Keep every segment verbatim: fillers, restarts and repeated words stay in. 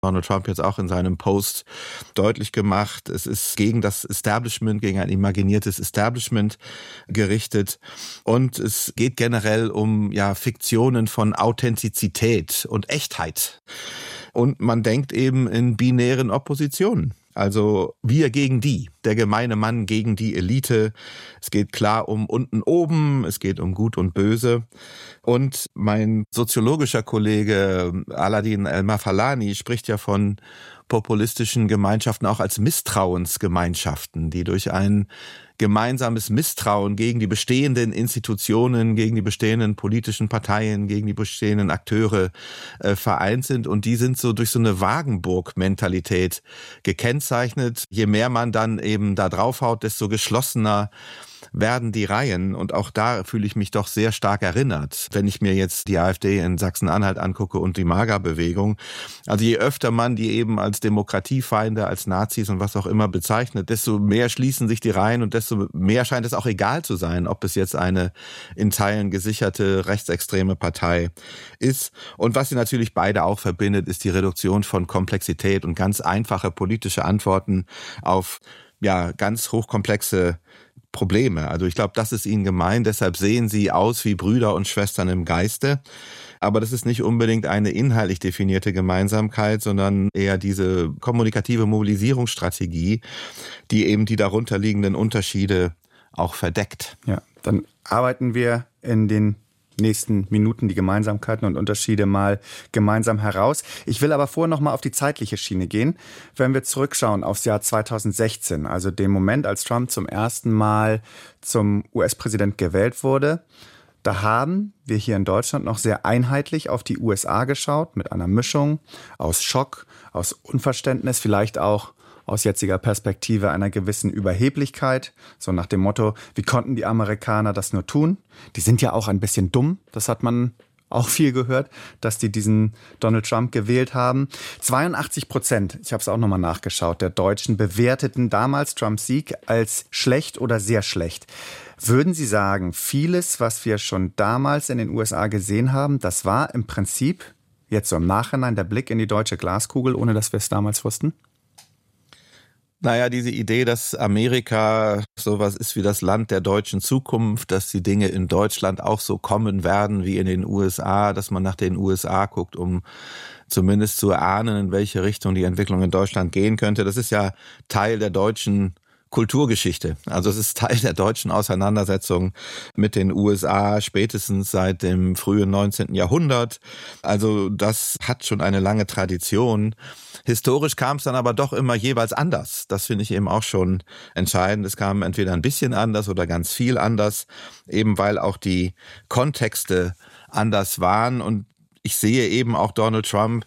Donald Trump jetzt auch in seinem Post deutlich gemacht. Es ist gegen das Establishment, gegen ein imaginiertes Establishment gerichtet. Und es geht generell um ja Fiktionen von Authentizität und Echtheit. Und man denkt eben in binären Oppositionen. Also wir gegen die, der gemeine Mann gegen die Elite. Es geht klar um unten oben, es geht um Gut und Böse. Und mein soziologischer Kollege Aladin El-Mafalani spricht ja von populistischen Gemeinschaften auch als Misstrauensgemeinschaften, die durch ein gemeinsames Misstrauen gegen die bestehenden Institutionen, gegen die bestehenden politischen Parteien, gegen die bestehenden Akteure äh, vereint sind. Und die sind so durch so eine Wagenburg-Mentalität gekennzeichnet. Je mehr man dann eben da draufhaut, desto geschlossener werden die Reihen. Und auch da fühle ich mich doch sehr stark erinnert, wenn ich mir jetzt die AfD in Sachsen-Anhalt angucke und die MAGA-Bewegung. Also je öfter man die eben als Demokratiefeinde, als Nazis und was auch immer bezeichnet, desto mehr schließen sich die Reihen und desto mehr scheint es auch egal zu sein, ob es jetzt eine in Teilen gesicherte rechtsextreme Partei ist. Und was sie natürlich beide auch verbindet, ist die Reduktion von Komplexität und ganz einfache politische Antworten auf ja ganz hochkomplexe Probleme. Also ich glaube, das ist ihnen gemein. Deshalb sehen sie aus wie Brüder und Schwestern im Geiste. Aber das ist nicht unbedingt eine inhaltlich definierte Gemeinsamkeit, sondern eher diese kommunikative Mobilisierungsstrategie, die eben die darunterliegenden Unterschiede auch verdeckt. Ja, dann arbeiten wir in den nächsten Minuten die Gemeinsamkeiten und Unterschiede mal gemeinsam heraus. Ich will aber vorher noch mal auf die zeitliche Schiene gehen. Wenn wir zurückschauen aufs Jahr zweitausendsechzehn, also den Moment, als Trump zum ersten Mal zum U S-Präsident gewählt wurde, da haben wir hier in Deutschland noch sehr einheitlich auf die U S A geschaut, mit einer Mischung aus Schock, aus Unverständnis, vielleicht auch aus jetziger Perspektive einer gewissen Überheblichkeit, so nach dem Motto, wie konnten die Amerikaner das nur tun? Die sind ja auch ein bisschen dumm, das hat man auch viel gehört, dass die diesen Donald Trump gewählt haben. zweiundachtzig Prozent, ich habe es auch nochmal nachgeschaut, der Deutschen bewerteten damals Trumps Sieg als schlecht oder sehr schlecht. Würden Sie sagen, vieles, was wir schon damals in den U S A gesehen haben, das war im Prinzip, jetzt so im Nachhinein, der Blick in die deutsche Glaskugel, ohne dass wir es damals wussten? Naja, diese Idee, dass Amerika sowas ist wie das Land der deutschen Zukunft, dass die Dinge in Deutschland auch so kommen werden wie in den U S A, dass man nach den U S A guckt, um zumindest zu erahnen, in welche Richtung die Entwicklung in Deutschland gehen könnte. Das ist ja Teil der deutschen Kulturgeschichte. Also es ist Teil der deutschen Auseinandersetzung mit den U S A, spätestens seit dem frühen neunzehnten Jahrhundert. Also das hat schon eine lange Tradition. Historisch kam es dann aber doch immer jeweils anders. Das finde ich eben auch schon entscheidend. Es kam entweder ein bisschen anders oder ganz viel anders, eben weil auch die Kontexte anders waren. Und ich sehe eben auch Donald Trump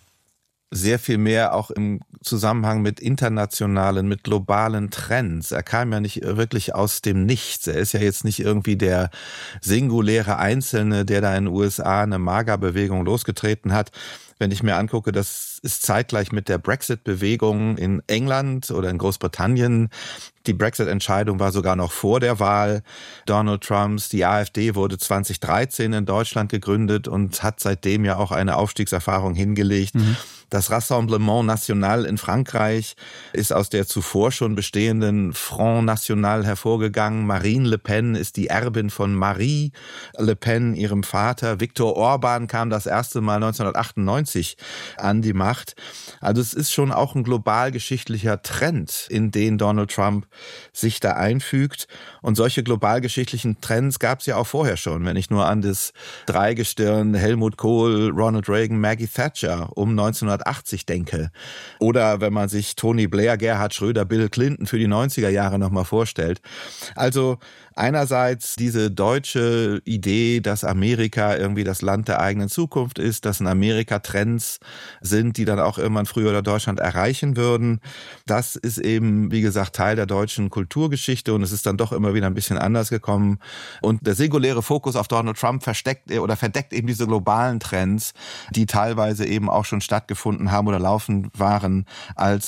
sehr viel mehr auch im Zusammenhang mit internationalen, mit globalen Trends. Er kam ja nicht wirklich aus dem Nichts. Er ist ja jetzt nicht irgendwie der singuläre Einzelne, der da in den U S A eine MAGA-Bewegung losgetreten hat. Wenn ich mir angucke, das ist zeitgleich mit der Brexit-Bewegung in England oder in Großbritannien. Die Brexit-Entscheidung war sogar noch vor der Wahl Donald Trumps. Die AfD wurde zweitausenddreizehn in Deutschland gegründet und hat seitdem ja auch eine Aufstiegserfahrung hingelegt. Mhm. Das Rassemblement National in Frankreich ist aus der zuvor schon bestehenden Front National hervorgegangen. Marine Le Pen ist die Erbin von Marie Le Pen, ihrem Vater. Viktor Orban kam das erste Mal neunzehnhundertachtundneunzig an die Macht. Also es ist schon auch ein globalgeschichtlicher Trend, in den Donald Trump sich da einfügt. Und solche globalgeschichtlichen Trends gab es ja auch vorher schon. Wenn ich nur an das Dreigestirn Helmut Kohl, Ronald Reagan, Maggie Thatcher um neunzehnhundertachtzig denke. Oder wenn man sich Tony Blair, Gerhard Schröder, Bill Clinton für die neunziger Jahre nochmal vorstellt. Also einerseits diese deutsche Idee, dass Amerika irgendwie das Land der eigenen Zukunft ist, dass in Amerika Trends sind, die dann auch irgendwann früher oder Deutschland erreichen würden. Das ist eben, wie gesagt, Teil der deutschen Kulturgeschichte und es ist dann doch immer wieder ein bisschen anders gekommen. Und der singuläre Fokus auf Donald Trump versteckt oder verdeckt eben diese globalen Trends, die teilweise eben auch schon stattgefunden haben oder laufen waren, als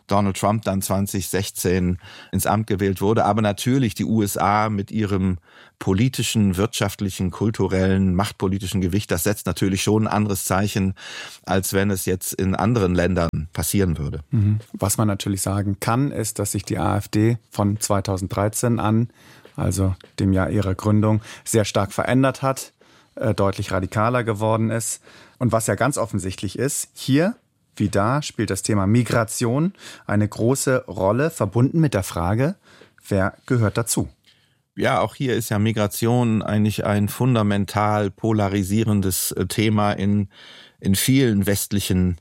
Donald Trump dann zwanzig sechzehn ins Amt gewählt wurde. Aber natürlich die U S A mit ihrem politischen, wirtschaftlichen, kulturellen, machtpolitischen Gewicht, das setzt natürlich schon ein anderes Zeichen, als wenn es jetzt in anderen Ländern passieren würde. Was man natürlich sagen kann, ist, dass sich die AfD von zweitausenddreizehn an, also dem Jahr ihrer Gründung, sehr stark verändert hat, äh, deutlich radikaler geworden ist. Und was ja ganz offensichtlich ist, hier wie da spielt das Thema Migration eine große Rolle, verbunden mit der Frage, wer gehört dazu? Ja, auch hier ist ja Migration eigentlich ein fundamental polarisierendes Thema in, in vielen westlichen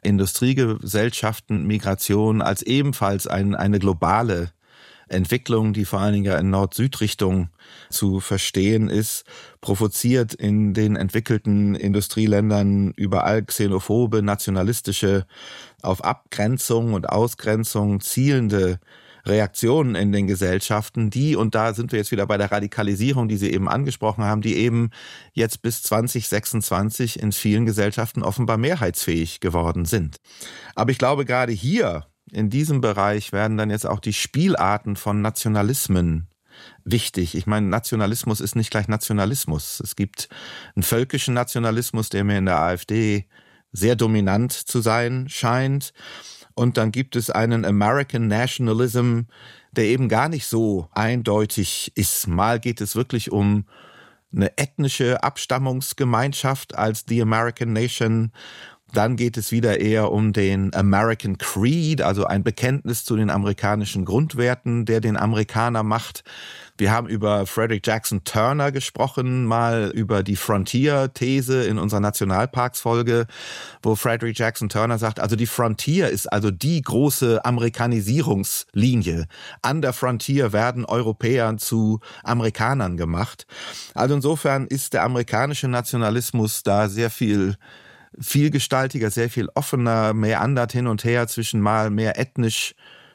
Industriegesellschaften. Migration als ebenfalls ein, eine globale Entwicklung, die vor allen Dingen ja in Nord-Süd-Richtung zu verstehen ist, provoziert in den entwickelten Industrieländern überall xenophobe, nationalistische, auf Abgrenzung und Ausgrenzung zielende Reaktionen in den Gesellschaften, die, und da sind wir jetzt wieder bei der Radikalisierung, die Sie eben angesprochen haben, die eben jetzt bis zwanzig sechsundzwanzig in vielen Gesellschaften offenbar mehrheitsfähig geworden sind. Aber ich glaube, gerade hier in diesem Bereich werden dann jetzt auch die Spielarten von Nationalismen wichtig. Ich meine, Nationalismus ist nicht gleich Nationalismus. Es gibt einen völkischen Nationalismus, der mir in der AfD sehr dominant zu sein scheint. Und dann gibt es einen American Nationalism, der eben gar nicht so eindeutig ist. Mal geht es wirklich um eine ethnische Abstammungsgemeinschaft als the American Nation. Dann geht es wieder eher um den American Creed, also ein Bekenntnis zu den amerikanischen Grundwerten, der den Amerikaner macht. Wir haben über Frederick Jackson Turner gesprochen, mal über die Frontier-These in unserer Nationalparks-Folge, wo Frederick Jackson Turner sagt, also die Frontier ist also die große Amerikanisierungslinie. An der Frontier werden Europäer zu Amerikanern gemacht. Also insofern ist der amerikanische Nationalismus da sehr viel vielgestaltiger, sehr viel offener, mehr andert hin und her zwischen mal mehr ethnisch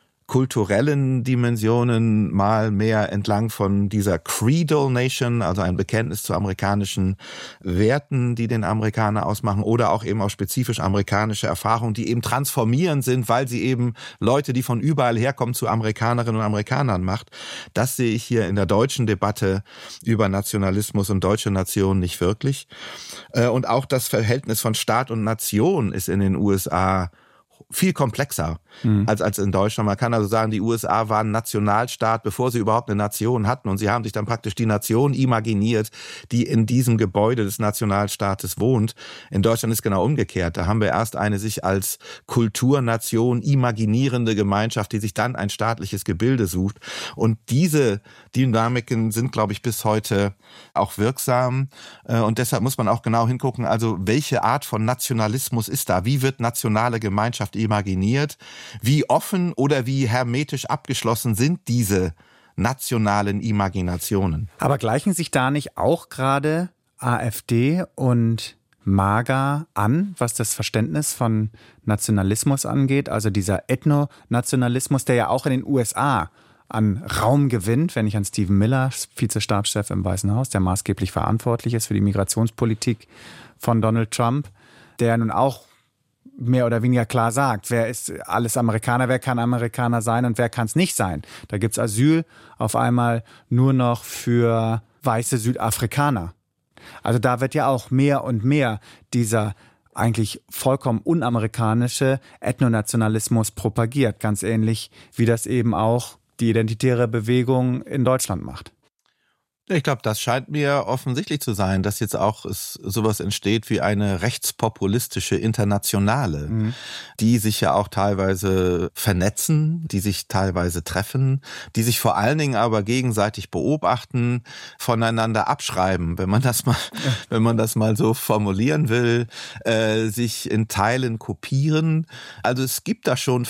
kulturellen Dimensionen, mal mehr entlang von dieser Creedal Nation, also ein Bekenntnis zu amerikanischen Werten, die den Amerikaner ausmachen, oder auch eben auch spezifisch amerikanische Erfahrungen, die eben transformierend sind, weil sie eben Leute, die von überall herkommen, zu Amerikanerinnen und Amerikanern macht. Das sehe ich hier in der deutschen Debatte über Nationalismus und deutsche Nation nicht wirklich. Und auch das Verhältnis von Staat und Nation ist in den U S A viel komplexer mhm. als, als in Deutschland. Man kann also sagen, die U S A waren Nationalstaat, bevor sie überhaupt eine Nation hatten. Und sie haben sich dann praktisch die Nation imaginiert, die in diesem Gebäude des Nationalstaates wohnt. In Deutschland ist genau umgekehrt. Da haben wir erst eine sich als Kulturnation imaginierende Gemeinschaft, die sich dann ein staatliches Gebilde sucht. Und diese Dynamiken sind, glaube ich, bis heute auch wirksam. Und deshalb muss man auch genau hingucken, also welche Art von Nationalismus ist da? Wie wird nationale Gemeinschaft imaginiert? Wie offen oder wie hermetisch abgeschlossen sind diese nationalen Imaginationen? Aber gleichen sich da nicht auch gerade AfD und MAGA an, was das Verständnis von Nationalismus angeht? Also dieser Ethnonationalismus, der ja auch in den U S A an Raum gewinnt, wenn ich an Stephen Miller, Vizestabschef im Weißen Haus, der maßgeblich verantwortlich ist für die Migrationspolitik von Donald Trump, der nun auch mehr oder weniger klar sagt, wer ist alles Amerikaner, wer kann Amerikaner sein und wer kann es nicht sein. Da gibt es Asyl auf einmal nur noch für weiße Südafrikaner. Also da wird ja auch mehr und mehr dieser eigentlich vollkommen unamerikanische Ethnonationalismus propagiert, ganz ähnlich wie das eben auch die identitäre Bewegung in Deutschland macht. Ich glaube, das scheint mir offensichtlich zu sein, dass jetzt auch es sowas entsteht wie eine rechtspopulistische Internationale, mhm. die sich ja auch teilweise vernetzen, die sich teilweise treffen, die sich vor allen Dingen aber gegenseitig beobachten, voneinander abschreiben, wenn man das mal, ja. wenn man das mal so formulieren will, äh, sich in Teilen kopieren. Also es gibt da schon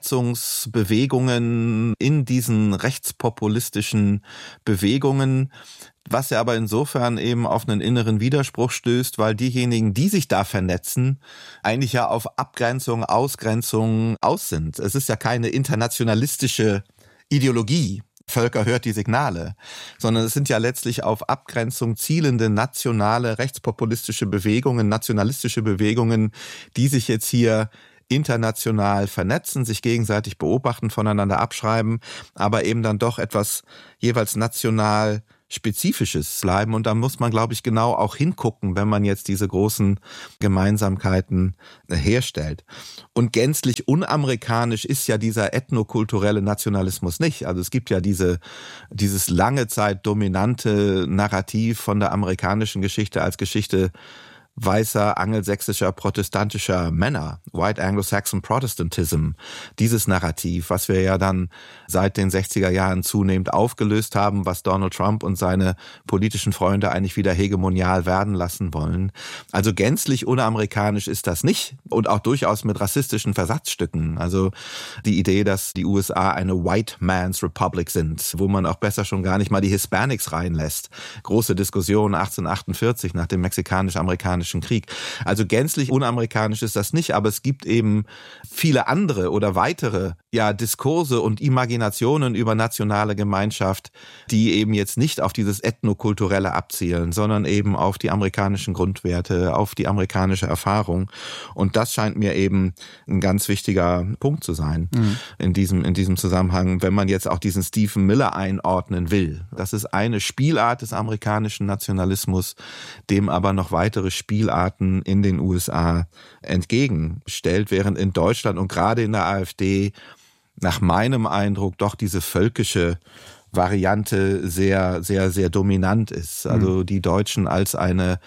Vernetzungsbewegungen in diesen rechtspopulistischen Bewegungen, was ja aber insofern eben auf einen inneren Widerspruch stößt, weil diejenigen, die sich da vernetzen, eigentlich ja auf Abgrenzung, Ausgrenzung aus sind. Es ist ja keine internationalistische Ideologie. Völker hört die Signale, sondern es sind ja letztlich auf Abgrenzung zielende nationale, rechtspopulistische Bewegungen, nationalistische Bewegungen, die sich jetzt hier international vernetzen, sich gegenseitig beobachten, voneinander abschreiben, aber eben dann doch etwas jeweils national Spezifisches bleiben. Und da muss man, glaube ich, genau auch hingucken, wenn man jetzt diese großen Gemeinsamkeiten herstellt. Und gänzlich unamerikanisch ist ja dieser ethnokulturelle Nationalismus nicht. Also es gibt ja diese, dieses lange Zeit dominante Narrativ von der amerikanischen Geschichte als Geschichte weißer, angelsächsischer, protestantischer Männer, White Anglo-Saxon Protestantism, dieses Narrativ, was wir ja dann seit den sechziger Jahren zunehmend aufgelöst haben, was Donald Trump und seine politischen Freunde eigentlich wieder hegemonial werden lassen wollen. Also gänzlich unamerikanisch ist das nicht und auch durchaus mit rassistischen Versatzstücken. Also die Idee, dass die U S A eine White Man's Republic sind, wo man auch besser schon gar nicht mal die Hispanics reinlässt. Große Diskussion achtzehnhundertachtundvierzig nach dem mexikanisch-amerikanischen Krieg. Also gänzlich unamerikanisch ist das nicht, aber es gibt eben viele andere oder weitere ja Diskurse und Imaginationen über nationale Gemeinschaft, die eben jetzt nicht auf dieses Ethnokulturelle abzielen, sondern eben auf die amerikanischen Grundwerte, auf die amerikanische Erfahrung. Und das scheint mir eben ein ganz wichtiger Punkt zu sein mhm. in diesem, in diesem Zusammenhang, wenn man jetzt auch diesen Stephen Miller einordnen will. Das ist eine Spielart des amerikanischen Nationalismus, dem aber noch weitere Spielarten in den U S A entgegenstellt, während in Deutschland und gerade in der AfD nach meinem Eindruck doch diese völkische Variante sehr, sehr, sehr dominant ist. Also die Deutschen als eine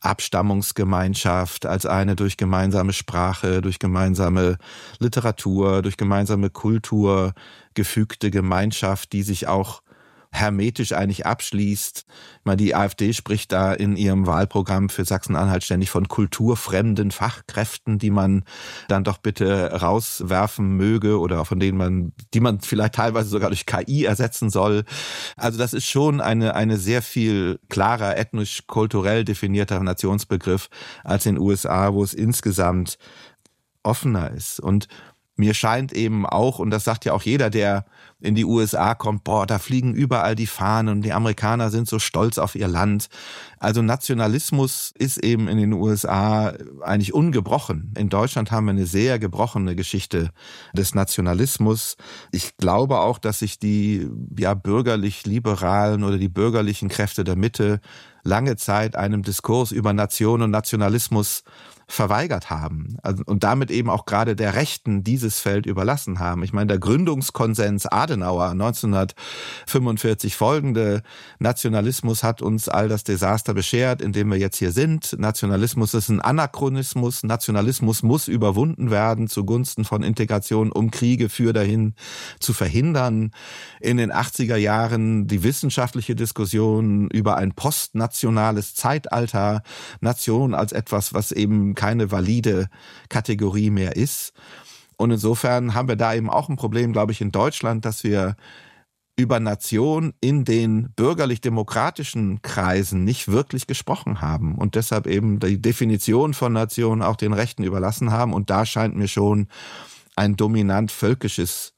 Abstammungsgemeinschaft, als eine durch gemeinsame Sprache, durch gemeinsame Literatur, durch gemeinsame Kultur gefügte Gemeinschaft, die sich auch hermetisch eigentlich abschließt. Ich meine, die AfD spricht da in ihrem Wahlprogramm für Sachsen-Anhalt ständig von kulturfremden Fachkräften, die man dann doch bitte rauswerfen möge oder von denen man, die man vielleicht teilweise sogar durch K I ersetzen soll. Also das ist schon eine, eine sehr viel klarer ethnisch-kulturell definierter Nationsbegriff als in den U S A, wo es insgesamt offener ist. Und mir scheint eben auch, und das sagt ja auch jeder, der in die U S A kommt, boah, da fliegen überall die Fahnen und die Amerikaner sind so stolz auf ihr Land. Also Nationalismus ist eben in den U S A eigentlich ungebrochen. In Deutschland haben wir eine sehr gebrochene Geschichte des Nationalismus. Ich glaube auch, dass sich die ja bürgerlich-liberalen oder die bürgerlichen Kräfte der Mitte lange Zeit einem Diskurs über Nation und Nationalismus verweigert haben also, und damit eben auch gerade der Rechten dieses Feld überlassen haben. Ich meine, der Gründungskonsens Adenauer neunzehnhundertfünfundvierzig folgende, Nationalismus hat uns all das Desaster beschert, in dem wir jetzt hier sind. Nationalismus ist ein Anachronismus. Nationalismus muss überwunden werden zugunsten von Integration, um Kriege für dahin zu verhindern. In den achtziger Jahren die wissenschaftliche Diskussion über ein postnationales Zeitalter, Nation als etwas, was eben keine valide Kategorie mehr ist. Und insofern haben wir da eben auch ein Problem, glaube ich, in Deutschland, dass wir über Nation in den bürgerlich-demokratischen Kreisen nicht wirklich gesprochen haben und deshalb eben die Definition von Nation auch den Rechten überlassen haben. Und da scheint mir schon ein dominant völkisches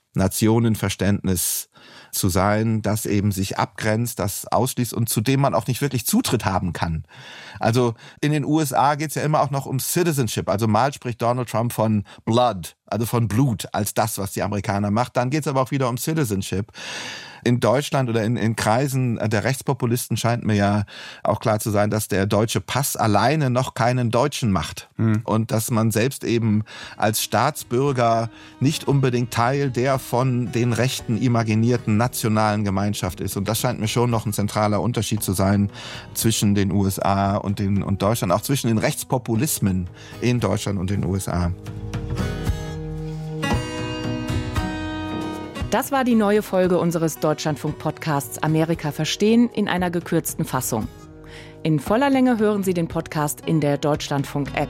Nationenverständnis zu sein, das eben sich abgrenzt, das ausschließt und zu dem man auch nicht wirklich Zutritt haben kann. Also in den U S A geht es ja immer auch noch um Citizenship. Also mal spricht Donald Trump von Blood, also von Blut als das, was die Amerikaner macht. Dann geht es aber auch wieder um Citizenship. In Deutschland oder in, in Kreisen der Rechtspopulisten scheint mir ja auch klar zu sein, dass der deutsche Pass alleine noch keinen Deutschen macht. Hm. Und dass man selbst eben als Staatsbürger nicht unbedingt Teil der von den Rechten imaginierten nationalen Gemeinschaft ist. Und das scheint mir schon noch ein zentraler Unterschied zu sein zwischen den U S A und, den, und Deutschland, auch zwischen den Rechtspopulismen in Deutschland und den U S A. Das war die neue Folge unseres Deutschlandfunk-Podcasts Amerika verstehen in einer gekürzten Fassung. In voller Länge hören Sie den Podcast in der Deutschlandfunk-App.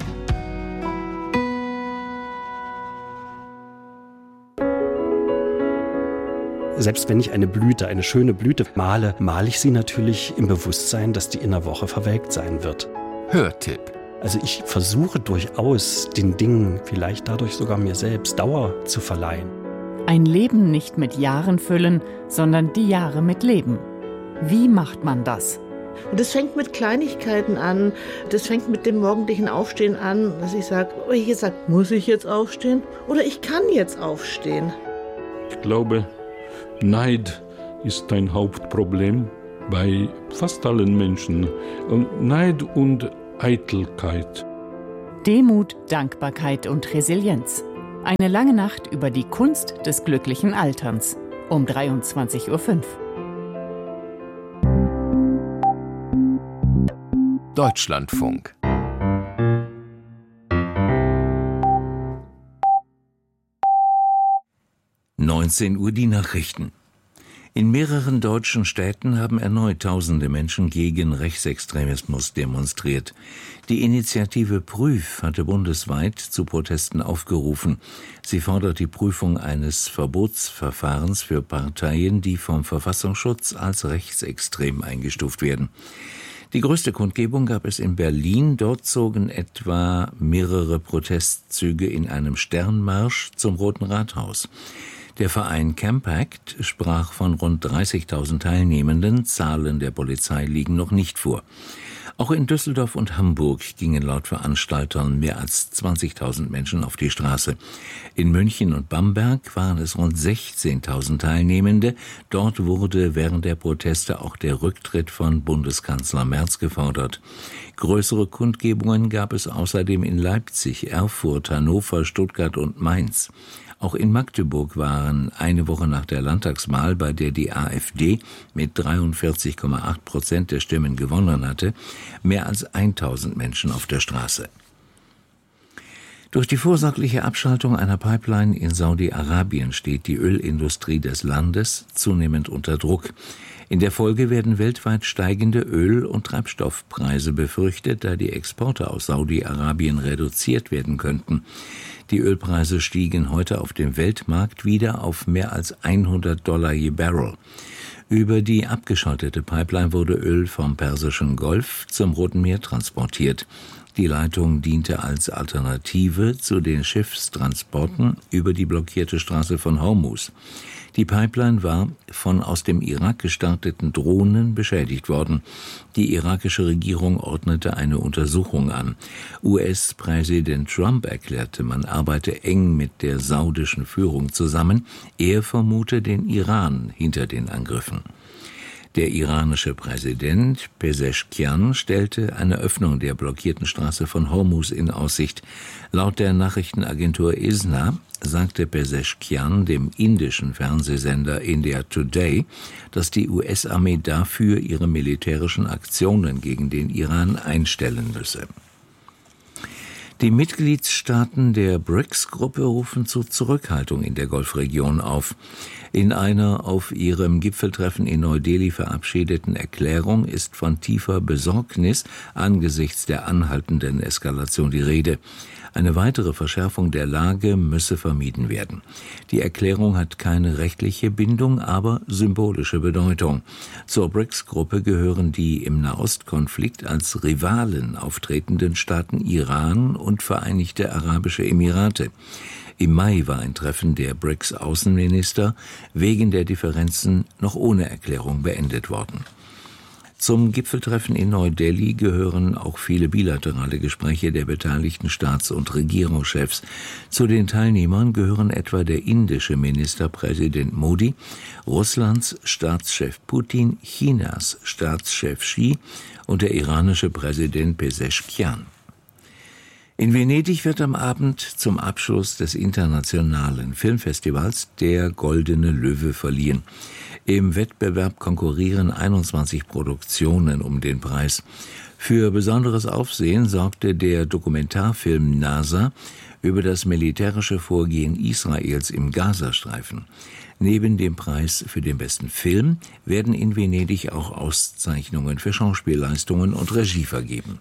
Selbst wenn ich eine Blüte, eine schöne Blüte male, male ich sie natürlich im Bewusstsein, dass die in einer Woche verwelkt sein wird. Hörtipp. Also ich versuche durchaus, den Dingen vielleicht dadurch sogar mir selbst Dauer zu verleihen. Ein Leben nicht mit Jahren füllen, sondern die Jahre mit Leben. Wie macht man das? Und das fängt mit Kleinigkeiten an. Das fängt mit dem morgendlichen Aufstehen an, dass ich sage, oh, hier sagt, muss ich jetzt aufstehen? Oder ich kann jetzt aufstehen. Ich glaube, Neid ist ein Hauptproblem bei fast allen Menschen. Und Neid und Eitelkeit. Demut, Dankbarkeit und Resilienz. Eine lange Nacht über die Kunst des glücklichen Alterns. Um dreiundzwanzig Uhr fünf. Deutschlandfunk. neunzehn Uhr die Nachrichten. In mehreren deutschen Städten haben erneut tausende Menschen gegen Rechtsextremismus demonstriert. Die Initiative Prüf hatte bundesweit zu Protesten aufgerufen. Sie fordert die Prüfung eines Verbotsverfahrens für Parteien, die vom Verfassungsschutz als rechtsextrem eingestuft werden. Die größte Kundgebung gab es in Berlin. Dort zogen etwa mehrere Protestzüge in einem Sternmarsch zum Roten Rathaus. Der Verein Campact sprach von rund dreißigtausend Teilnehmenden. Zahlen der Polizei liegen noch nicht vor. Auch in Düsseldorf und Hamburg gingen laut Veranstaltern mehr als zwanzigtausend Menschen auf die Straße. In München und Bamberg waren es rund sechzehntausend Teilnehmende. Dort wurde während der Proteste auch der Rücktritt von Bundeskanzler Merz gefordert. Größere Kundgebungen gab es außerdem in Leipzig, Erfurt, Hannover, Stuttgart und Mainz. Auch in Magdeburg waren eine Woche nach der Landtagswahl, bei der die AfD mit dreiundvierzig Komma acht Prozent der Stimmen gewonnen hatte, mehr als tausend Menschen auf der Straße. Durch die vorsorgliche Abschaltung einer Pipeline in Saudi-Arabien steht die Ölindustrie des Landes zunehmend unter Druck. In der Folge werden weltweit steigende Öl- und Treibstoffpreise befürchtet, da die Exporte aus Saudi-Arabien reduziert werden könnten. Die Ölpreise stiegen heute auf dem Weltmarkt wieder auf mehr als hundert Dollar je Barrel. Über die abgeschaltete Pipeline wurde Öl vom Persischen Golf zum Roten Meer transportiert. Die Leitung diente als Alternative zu den Schiffstransporten über die blockierte Straße von Hormuz. Die Pipeline war von aus dem Irak gestarteten Drohnen beschädigt worden. Die irakische Regierung ordnete eine Untersuchung an. U S-Präsident Trump erklärte, man arbeite eng mit der saudischen Führung zusammen. Er vermute den Iran hinter den Angriffen. Der iranische Präsident Pezeshkian stellte eine Öffnung der blockierten Straße von Hormuz in Aussicht. Laut der Nachrichtenagentur I S N A sagte Pezeshkian dem indischen Fernsehsender India Today, dass die U S-Armee dafür ihre militärischen Aktionen gegen den Iran einstellen müsse. Die Mitgliedstaaten der B R I C S-Gruppe rufen zu Zurückhaltung in der Golfregion auf. In einer auf ihrem Gipfeltreffen in Neu-Delhi verabschiedeten Erklärung ist von tiefer Besorgnis angesichts der anhaltenden Eskalation die Rede. Eine weitere Verschärfung der Lage müsse vermieden werden. Die Erklärung hat keine rechtliche Bindung, aber symbolische Bedeutung. Zur B R I C S-Gruppe gehören die im Nahostkonflikt als Rivalen auftretenden Staaten Iran und Vereinigte Arabische Emirate. Im Mai war ein Treffen der B R I C S-Außenminister wegen der Differenzen noch ohne Erklärung beendet worden. Zum Gipfeltreffen in Neu-Delhi gehören auch viele bilaterale Gespräche der beteiligten Staats- und Regierungschefs. Zu den Teilnehmern gehören etwa der indische Ministerpräsident Modi, Russlands Staatschef Putin, Chinas Staatschef Xi und der iranische Präsident Pezeshkian. In Venedig wird am Abend zum Abschluss des internationalen Filmfestivals der Goldene Löwe verliehen. Im Wettbewerb konkurrieren einundzwanzig Produktionen um den Preis. Für besonderes Aufsehen sorgte der Dokumentarfilm NASA über das militärische Vorgehen Israels im Gazastreifen. Neben dem Preis für den besten Film werden in Venedig auch Auszeichnungen für Schauspielleistungen und Regie vergeben.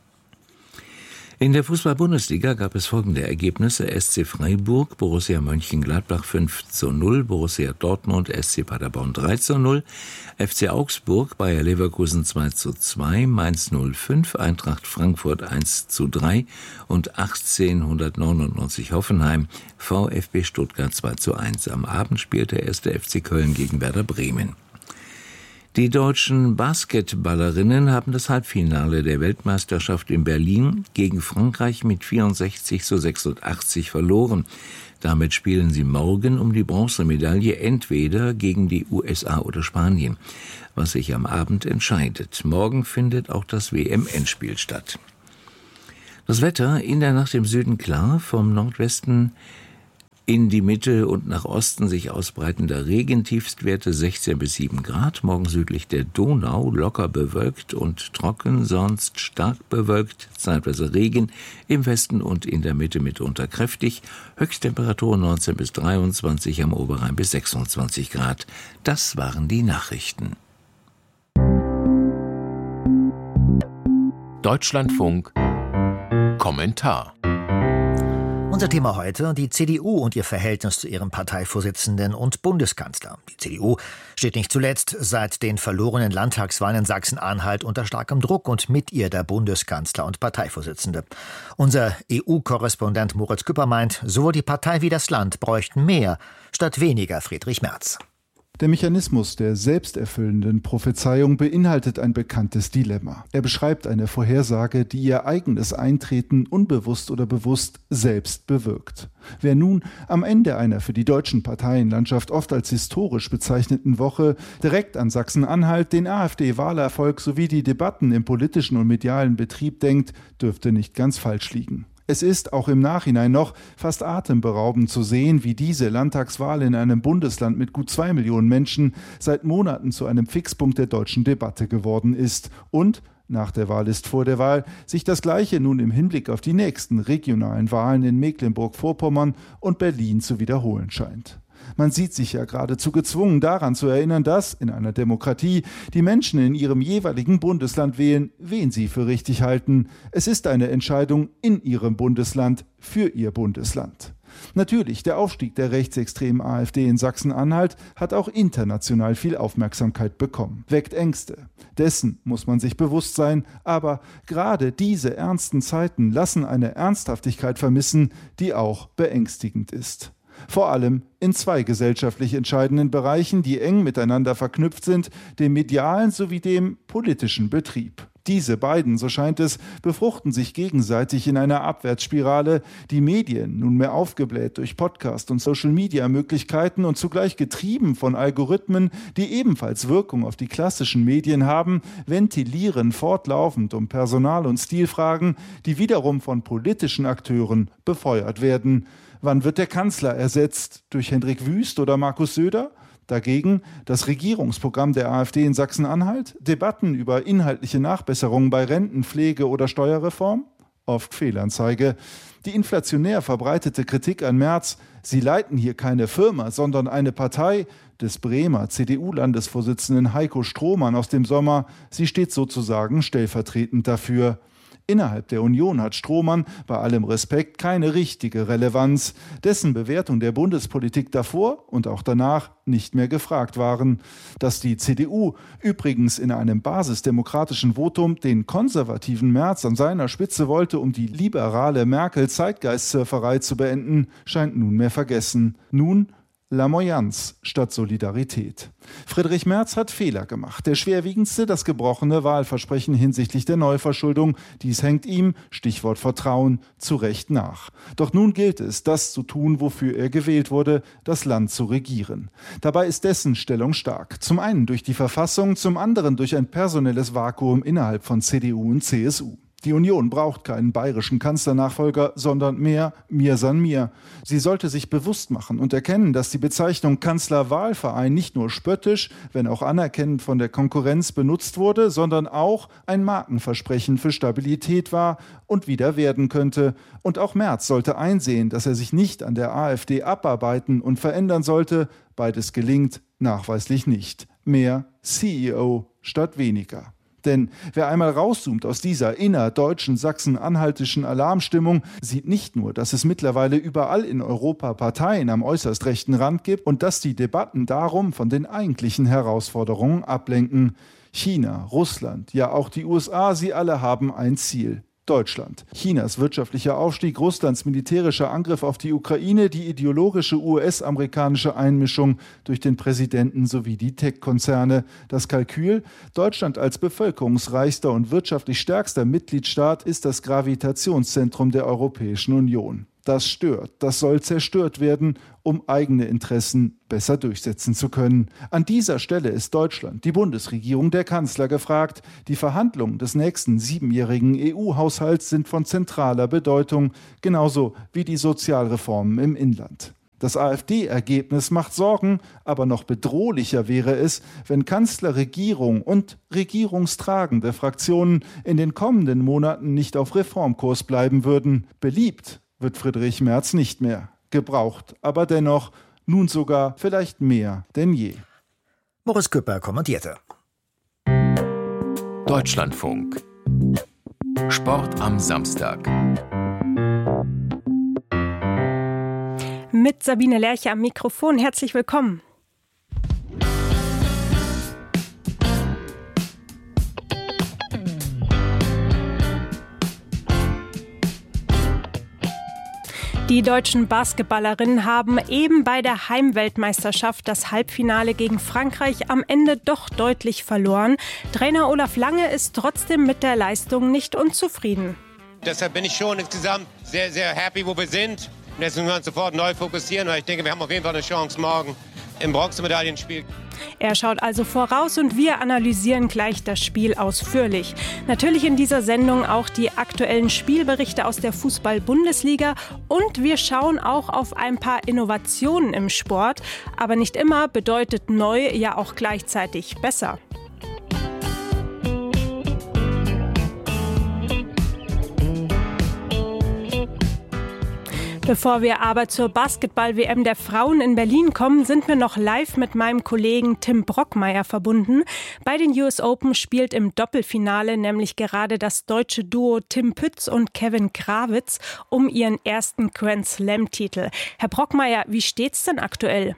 In der Fußball-Bundesliga gab es folgende Ergebnisse: S C Freiburg, Borussia Mönchengladbach fünf zu null, Borussia Dortmund, S C Paderborn drei zu null, F C Augsburg, Bayer Leverkusen zwei zu zwei, Mainz null fünf, Eintracht Frankfurt eins zu drei und achtzehnhundertneunundneunzig Hoffenheim, VfB Stuttgart zwei zu eins. Am Abend spielte erster F C Köln gegen Werder Bremen. Die deutschen Basketballerinnen haben das Halbfinale der Weltmeisterschaft in Berlin gegen Frankreich mit vierundsechzig zu sechsundachtzig verloren. Damit spielen sie morgen um die Bronzemedaille entweder gegen die U S A oder Spanien, was sich am Abend entscheidet. Morgen findet auch das W M-Endspiel statt. Das Wetter in der Nacht im Süden klar, vom Nordwesten in die Mitte und nach Osten sich ausbreitender Regen, Tiefstwerte sechzehn bis sieben Grad, morgen südlich der Donau locker bewölkt und trocken, sonst stark bewölkt, zeitweise Regen, im Westen und in der Mitte mitunter kräftig, Höchsttemperatur neunzehn bis dreiundzwanzig, am Oberrhein bis sechsundzwanzig Grad. Das waren die Nachrichten. Deutschlandfunk Kommentar. Unser Thema heute, die C D U und ihr Verhältnis zu ihrem Parteivorsitzenden und Bundeskanzler. Die C D U steht nicht zuletzt seit den verlorenen Landtagswahlen in Sachsen-Anhalt unter starkem Druck und mit ihr der Bundeskanzler und Parteivorsitzende. Unser E U-Korrespondent Moritz Küpper meint, sowohl die Partei wie das Land bräuchten mehr statt weniger Friedrich Merz. Der Mechanismus der selbsterfüllenden Prophezeiung beinhaltet ein bekanntes Dilemma. Er beschreibt eine Vorhersage, die ihr eigenes Eintreten unbewusst oder bewusst selbst bewirkt. Wer nun am Ende einer für die deutschen Parteienlandschaft oft als historisch bezeichneten Woche direkt an Sachsen-Anhalt, den AfD-Wahlerfolg sowie die Debatten im politischen und medialen Betrieb denkt, dürfte nicht ganz falsch liegen. Es ist auch im Nachhinein noch fast atemberaubend zu sehen, wie diese Landtagswahl in einem Bundesland mit gut zwei Millionen Menschen seit Monaten zu einem Fixpunkt der deutschen Debatte geworden ist und nach der Wahl ist vor der Wahl sich das Gleiche nun im Hinblick auf die nächsten regionalen Wahlen in Mecklenburg-Vorpommern und Berlin zu wiederholen scheint. Man sieht sich ja geradezu gezwungen, daran zu erinnern, dass in einer Demokratie die Menschen in ihrem jeweiligen Bundesland wählen, wen sie für richtig halten. Es ist eine Entscheidung in ihrem Bundesland für ihr Bundesland. Natürlich, der Aufstieg der rechtsextremen AfD in Sachsen-Anhalt hat auch international viel Aufmerksamkeit bekommen, weckt Ängste. Dessen muss man sich bewusst sein, aber gerade diese ernsten Zeiten lassen eine Ernsthaftigkeit vermissen, die auch beängstigend ist. Vor allem in zwei gesellschaftlich entscheidenden Bereichen, die eng miteinander verknüpft sind, dem medialen sowie dem politischen Betrieb. Diese beiden, so scheint es, befruchten sich gegenseitig in einer Abwärtsspirale. Die Medien, nunmehr aufgebläht durch Podcast- und Social-Media-Möglichkeiten und zugleich getrieben von Algorithmen, die ebenfalls Wirkung auf die klassischen Medien haben, ventilieren fortlaufend um Personal- und Stilfragen, die wiederum von politischen Akteuren befeuert werden. Wann wird der Kanzler ersetzt? Durch Hendrik Wüst oder Markus Söder? Dagegen das Regierungsprogramm der AfD in Sachsen-Anhalt? Debatten über inhaltliche Nachbesserungen bei Renten, Pflege oder Steuerreform? Oft Fehlanzeige. Die inflationär verbreitete Kritik an Merz, sie leiten hier keine Firma, sondern eine Partei, des Bremer C D U-Landesvorsitzenden Heiko Strohmann aus dem Sommer, sie steht sozusagen stellvertretend dafür. Innerhalb der Union hat Strohmann bei allem Respekt keine richtige Relevanz, dessen Bewertung der Bundespolitik davor und auch danach nicht mehr gefragt waren. Dass die C D U übrigens in einem basisdemokratischen Votum den konservativen Merz an seiner Spitze wollte, um die liberale Merkel-Zeitgeist-Surferei zu beenden, scheint nunmehr vergessen. Nun Lamoyanz statt Solidarität. Friedrich Merz hat Fehler gemacht. Der schwerwiegendste, das gebrochene Wahlversprechen hinsichtlich der Neuverschuldung. Dies hängt ihm, Stichwort Vertrauen, zu Recht nach. Doch nun gilt es, das zu tun, wofür er gewählt wurde, das Land zu regieren. Dabei ist dessen Stellung stark. Zum einen durch die Verfassung, zum anderen durch ein personelles Vakuum innerhalb von C D U und C S U. Die Union braucht keinen bayerischen Kanzlernachfolger, sondern mehr mir san mir. Sie sollte sich bewusst machen und erkennen, dass die Bezeichnung Kanzlerwahlverein nicht nur spöttisch, wenn auch anerkennend von der Konkurrenz benutzt wurde, sondern auch ein Markenversprechen für Stabilität war und wieder werden könnte. Und auch Merz sollte einsehen, dass er sich nicht an der AfD abarbeiten und verändern sollte. Beides gelingt nachweislich nicht. Mehr C E O statt weniger. Denn wer einmal rauszoomt aus dieser innerdeutschen sachsen-anhaltischen Alarmstimmung, sieht nicht nur, dass es mittlerweile überall in Europa Parteien am äußerst rechten Rand gibt und dass die Debatten darum von den eigentlichen Herausforderungen ablenken. China, Russland, ja auch die U S A, sie alle haben ein Ziel: Deutschland. Chinas wirtschaftlicher Aufstieg, Russlands militärischer Angriff auf die Ukraine, die ideologische U S-amerikanische Einmischung durch den Präsidenten sowie die Tech-Konzerne. Das Kalkül: Deutschland als bevölkerungsreichster und wirtschaftlich stärkster Mitgliedstaat ist das Gravitationszentrum der Europäischen Union. Das stört, das soll zerstört werden, um eigene Interessen besser durchsetzen zu können. An dieser Stelle ist Deutschland, die Bundesregierung, der Kanzler gefragt. Die Verhandlungen des nächsten siebenjährigen E U-Haushalts sind von zentraler Bedeutung, genauso wie die Sozialreformen im Inland. Das AfD-Ergebnis macht Sorgen, aber noch bedrohlicher wäre es, wenn Kanzler, Regierung und regierungstragende Fraktionen in den kommenden Monaten nicht auf Reformkurs bleiben würden. Beliebt wird Friedrich Merz nicht mehr. Gebraucht, aber dennoch, nun sogar vielleicht mehr denn je. Boris Küpper kommentierte. Deutschlandfunk. Sport am Samstag. Mit Sabine Lerche am Mikrofon. Herzlich willkommen. Die deutschen Basketballerinnen haben eben bei der Heimweltmeisterschaft das Halbfinale gegen Frankreich am Ende doch deutlich verloren. Trainer Olaf Lange ist trotzdem mit der Leistung nicht unzufrieden. Deshalb bin ich schon insgesamt sehr, sehr happy, wo wir sind. Und deswegen müssen wir uns sofort neu fokussieren, weil ich denke, wir haben auf jeden Fall eine Chance morgen im Bronzemedaillenspiel. Er schaut also voraus und wir analysieren gleich das Spiel ausführlich. Natürlich in dieser Sendung auch die aktuellen Spielberichte aus der Fußball-Bundesliga und wir schauen auch auf ein paar Innovationen im Sport. Aber nicht immer bedeutet neu ja auch gleichzeitig besser. Bevor wir aber zur Basketball-W M der Frauen in Berlin kommen, sind wir noch live mit meinem Kollegen Tim Brockmeier verbunden. Bei den U S Open spielt im Doppelfinale nämlich gerade das deutsche Duo Tim Pütz und Kevin Krawitz um ihren ersten Grand Slam-Titel. Herr Brockmeier, wie steht's denn aktuell?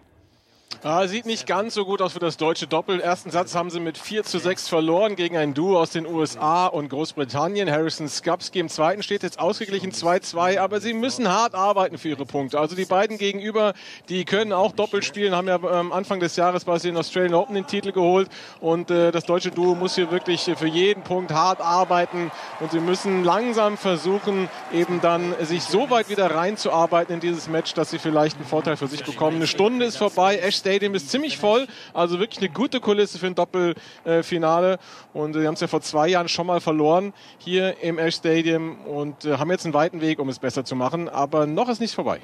Ja, sieht nicht ganz so gut aus für das deutsche Doppel. Ersten Satz haben sie mit vier zu sechs verloren gegen ein Duo aus den U S A und Großbritannien. Harrison Skupski im zweiten steht jetzt ausgeglichen zwei zwei, aber sie müssen hart arbeiten für ihre Punkte. Also die beiden gegenüber, die können auch Doppel spielen, haben ja am Anfang des Jahres bei den Australian Open den Titel geholt und äh, das deutsche Duo muss hier wirklich für jeden Punkt hart arbeiten und sie müssen langsam versuchen, eben dann sich so weit wieder reinzuarbeiten in dieses Match, dass sie vielleicht einen Vorteil für sich bekommen. Eine Stunde ist vorbei, Ash Stadium ist ziemlich voll, also wirklich eine gute Kulisse für ein Doppelfinale. Und sie haben es ja vor zwei Jahren schon mal verloren hier im Ash Stadium und haben jetzt einen weiten Weg, um es besser zu machen. Aber noch ist nicht vorbei.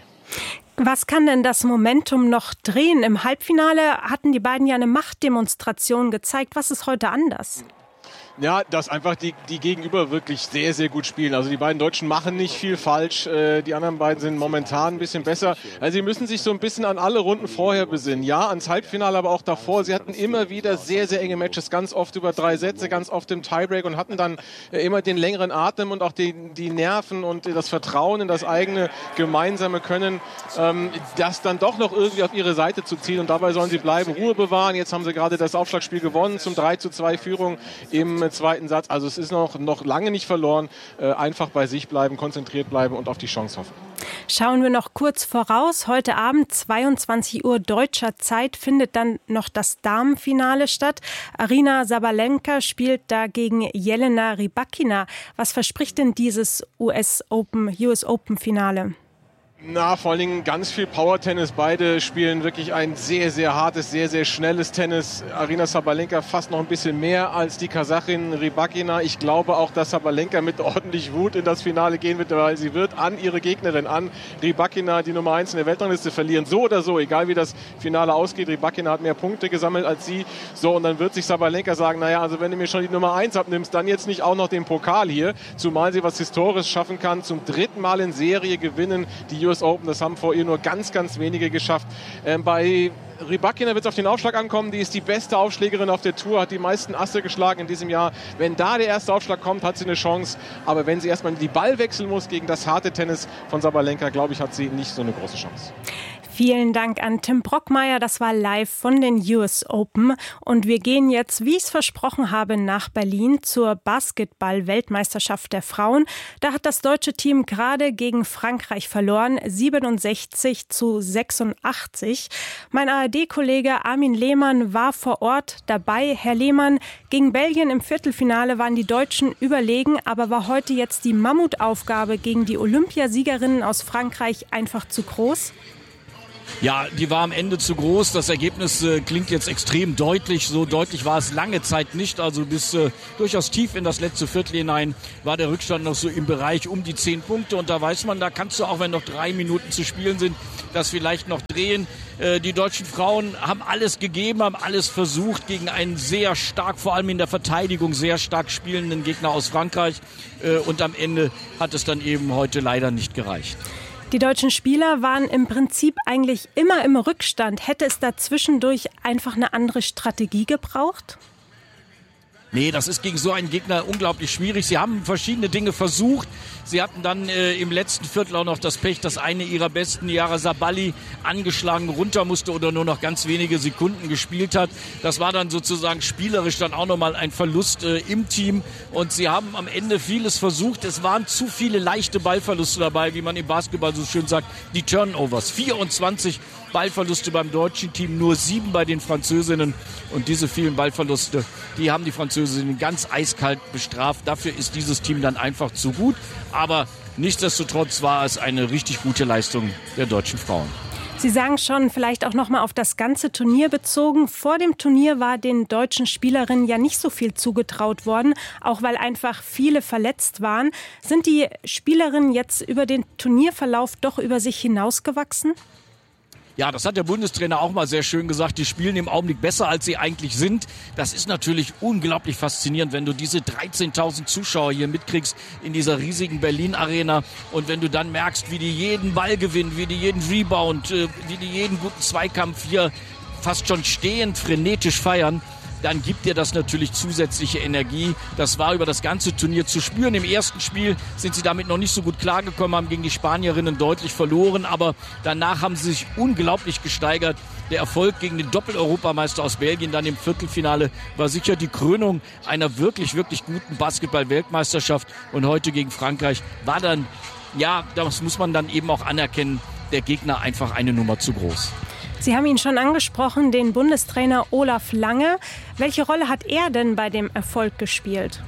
Was kann denn das Momentum noch drehen? Im Halbfinale hatten die beiden ja eine Machtdemonstration gezeigt. Was ist heute anders? Ja, dass einfach die, die Gegenüber wirklich sehr, sehr gut spielen. Also die beiden Deutschen machen nicht viel falsch. Äh, die anderen beiden sind momentan ein bisschen besser. Also sie müssen sich so ein bisschen an alle Runden vorher besinnen. Ja, ans Halbfinale, aber auch davor. Sie hatten immer wieder sehr, sehr enge Matches, ganz oft über drei Sätze, ganz oft im Tiebreak und hatten dann äh, immer den längeren Atem und auch die, die Nerven und das Vertrauen in das eigene gemeinsame Können, ähm, das dann doch noch irgendwie auf ihre Seite zu ziehen. Und dabei sollen sie bleiben, Ruhe bewahren. Jetzt haben sie gerade das Aufschlagspiel gewonnen zum drei zu zwei Führung im zweiten Satz. Also es ist noch, noch lange nicht verloren. Äh, einfach bei sich bleiben, konzentriert bleiben und auf die Chance hoffen. Schauen wir noch kurz voraus. Heute Abend, zweiundzwanzig Uhr deutscher Zeit, findet dann noch das Damenfinale statt. Aryna Sabalenka spielt da gegen Jelena Rybakina. Was verspricht denn dieses U S Open, U S Open Finale? Na, vor allen Dingen ganz viel Power-Tennis. Beide spielen wirklich ein sehr, sehr hartes, sehr, sehr schnelles Tennis. Aryna Sabalenka fast noch ein bisschen mehr als die Kasachin Rybakina. Ich glaube auch, dass Sabalenka mit ordentlich Wut in das Finale gehen wird, weil sie wird an ihre Gegnerin, an Rybakina, die Nummer eins in der Weltrangliste, verlieren. So oder so, egal wie das Finale ausgeht. Rybakina hat mehr Punkte gesammelt als sie. So, und dann wird sich Sabalenka sagen, naja, also wenn du mir schon die Nummer eins abnimmst, dann jetzt nicht auch noch den Pokal hier. Zumal sie was Historisches schaffen kann. Zum dritten Mal in Serie gewinnen die U S Open. Das haben vor ihr nur ganz, ganz wenige geschafft. Ähm, bei Rybakina wird es auf den Aufschlag ankommen. Die ist die beste Aufschlägerin auf der Tour, hat die meisten Asse geschlagen in diesem Jahr. Wenn da der erste Aufschlag kommt, hat sie eine Chance. Aber wenn sie erstmal die Ball wechseln muss gegen das harte Tennis von Sabalenka, glaube ich, hat sie nicht so eine große Chance. Vielen Dank an Tim Brockmeier, das war live von den U S Open. Und wir gehen jetzt, wie ich es versprochen habe, nach Berlin zur Basketball-Weltmeisterschaft der Frauen. Da hat das deutsche Team gerade gegen Frankreich verloren, siebenundsechzig zu sechsundachtzig. Mein A R D-Kollege Armin Lehmann war vor Ort dabei. Herr Lehmann, gegen Belgien im Viertelfinale waren die Deutschen überlegen, aber war heute jetzt die Mammutaufgabe gegen die Olympiasiegerinnen aus Frankreich einfach zu groß? Ja, die war am Ende zu groß. Das Ergebnis äh, klingt jetzt extrem deutlich. So deutlich war es lange Zeit nicht. Also bis äh, durchaus tief in das letzte Viertel hinein war der Rückstand noch so im Bereich um die zehn Punkte. Und da weiß man, da kannst du auch, wenn noch drei Minuten zu spielen sind, das vielleicht noch drehen. Äh, die deutschen Frauen haben alles gegeben, haben alles versucht gegen einen sehr stark, vor allem in der Verteidigung, sehr stark spielenden Gegner aus Frankreich. Äh, und am Ende hat es dann eben heute leider nicht gereicht. Die deutschen Spieler waren im Prinzip eigentlich immer im Rückstand. Hätte es da zwischendurch einfach eine andere Strategie gebraucht? Nee, das ist gegen so einen Gegner unglaublich schwierig. Sie haben verschiedene Dinge versucht. Sie hatten dann äh, im letzten Viertel auch noch das Pech, dass eine ihrer besten, Yara Sabali, angeschlagen runter musste oder nur noch ganz wenige Sekunden gespielt hat. Das war dann sozusagen spielerisch dann auch nochmal ein Verlust äh, im Team. Und sie haben am Ende vieles versucht. Es waren zu viele leichte Ballverluste dabei, wie man im Basketball so schön sagt. Die Turnovers, vierundzwanzig Ballverluste beim deutschen Team, nur sieben bei den Französinnen. Und diese vielen Ballverluste, die haben die Französinnen ganz eiskalt bestraft. Dafür ist dieses Team dann einfach zu gut. Aber nichtsdestotrotz war es eine richtig gute Leistung der deutschen Frauen. Sie sagen schon, vielleicht auch noch mal auf das ganze Turnier bezogen. Vor dem Turnier war den deutschen Spielerinnen ja nicht so viel zugetraut worden, auch weil einfach viele verletzt waren. Sind die Spielerinnen jetzt über den Turnierverlauf doch über sich hinausgewachsen? Ja, das hat der Bundestrainer auch mal sehr schön gesagt. Die spielen im Augenblick besser, als sie eigentlich sind. Das ist natürlich unglaublich faszinierend, wenn du diese dreizehntausend Zuschauer hier mitkriegst in dieser riesigen Berlin-Arena. Und wenn du dann merkst, wie die jeden Ball gewinnen, wie die jeden Rebound, wie die jeden guten Zweikampf hier fast schon stehend frenetisch feiern, dann gibt dir das natürlich zusätzliche Energie. Das war über das ganze Turnier zu spüren. Im ersten Spiel sind sie damit noch nicht so gut klargekommen, haben gegen die Spanierinnen deutlich verloren, aber danach haben sie sich unglaublich gesteigert. Der Erfolg gegen den Doppel-Europameister aus Belgien dann im Viertelfinale war sicher die Krönung einer wirklich, wirklich guten Basketball-Weltmeisterschaft. Und heute gegen Frankreich war dann, ja, das muss man dann eben auch anerkennen, der Gegner einfach eine Nummer zu groß. Sie haben ihn schon angesprochen, den Bundestrainer Olaf Lange. Welche Rolle hat er denn bei dem Erfolg gespielt?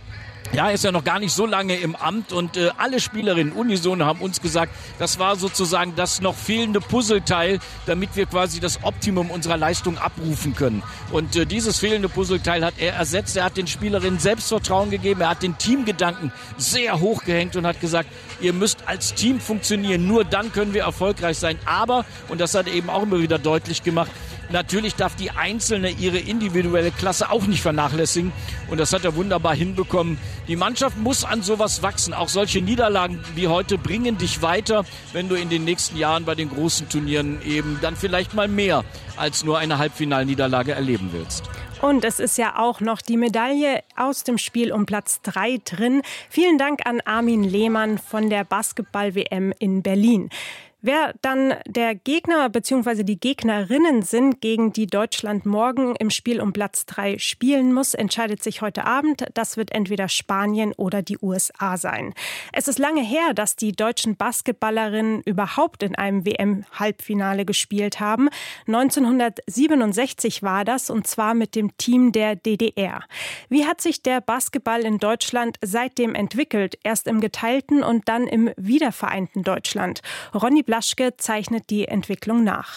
Ja, er ist ja noch gar nicht so lange im Amt und äh, alle Spielerinnen unisono haben uns gesagt, das war sozusagen das noch fehlende Puzzleteil, damit wir quasi das Optimum unserer Leistung abrufen können. Und äh, dieses fehlende Puzzleteil hat er ersetzt. Er hat den Spielerinnen Selbstvertrauen gegeben, er hat den Teamgedanken sehr hoch gehängt und hat gesagt, ihr müsst als Team funktionieren, nur dann können wir erfolgreich sein. Aber, und das hat er eben auch immer wieder deutlich gemacht, natürlich darf die Einzelne ihre individuelle Klasse auch nicht vernachlässigen. Und das hat er wunderbar hinbekommen. Die Mannschaft muss an sowas wachsen. Auch solche Niederlagen wie heute bringen dich weiter, wenn du in den nächsten Jahren bei den großen Turnieren eben dann vielleicht mal mehr als nur eine Halbfinalniederlage erleben willst. Und es ist ja auch noch die Medaille aus dem Spiel um Platz drei drin. Vielen Dank an Armin Lehmann von der Basketball-W M in Berlin. Wer dann der Gegner bzw. die Gegnerinnen sind, gegen die Deutschland morgen im Spiel um Platz drei spielen muss, entscheidet sich heute Abend. Das wird entweder Spanien oder die U S A sein. Es ist lange her, dass die deutschen Basketballerinnen überhaupt in einem W M-Halbfinale gespielt haben. neunzehnhundertsiebenundsechzig war das, und zwar mit dem Team der D D R. Wie hat sich der Basketball in Deutschland seitdem entwickelt? Erst im geteilten und dann im wiedervereinten Deutschland. Ronny Blaschke zeichnet die Entwicklung nach.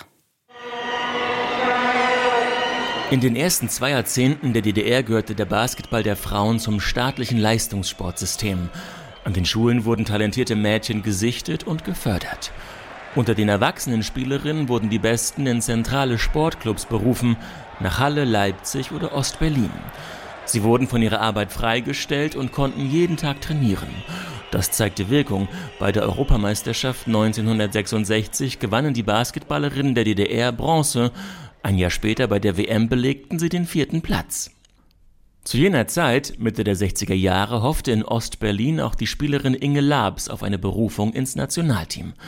In den ersten zwei Jahrzehnten der D D R gehörte der Basketball der Frauen zum staatlichen Leistungssportsystem. An den Schulen wurden talentierte Mädchen gesichtet und gefördert. Unter den erwachsenen Spielerinnen wurden die Besten in zentrale Sportclubs berufen, nach Halle, Leipzig oder Ostberlin. Sie wurden von ihrer Arbeit freigestellt und konnten jeden Tag trainieren. Das zeigte Wirkung. Bei der Europameisterschaft neunzehnhundertsechsundsechzig gewannen die Basketballerinnen der D D R Bronze. Ein Jahr später bei der W M belegten sie den vierten Platz. Zu jener Zeit, Mitte der sechziger Jahre, hoffte in Ostberlin auch die Spielerin Inge Labs auf eine Berufung ins Nationalteam.